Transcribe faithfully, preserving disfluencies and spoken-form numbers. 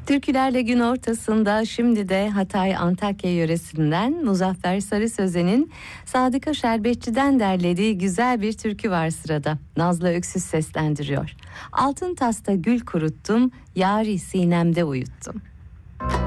Türkülerle gün ortasında şimdi de Hatay Antakya yöresinden Muzaffer Sarı Sözen'in Sadıka Şerbetçi'den derlediği güzel bir türkü var sırada. Nazlı Öksüz seslendiriyor. Altın tasta gül kuruttum, yâri sinemde uyuttum.